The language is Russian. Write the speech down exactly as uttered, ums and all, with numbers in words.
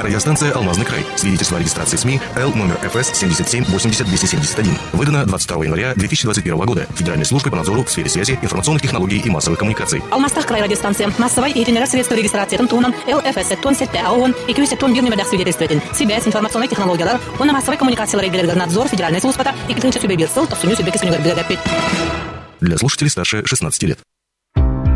Радиостанция «Алмазный край». Свидетельство о регистрации СМИ Л номер эф эс семьдесят семь восемьдесят двести семьдесят один. Выдано двадцать второго января две тысячи двадцать первого года Федеральной службой по надзору в сфере связи, информационных технологий и массовых коммуникаций. Алмастах край радиостанция. Массовой и тренера средства регистрации Тонтунан Л эф эс сеттон сетте АОН и кюй сеттон бир нөмердах свидетельствователь. Связь, информационные технологиялар, он массовой коммуникациялар ilgili надзор Федеральной службы и клинча субъект сыл, то сумю субъект сумю Для слушателей старше шестнадцати лет.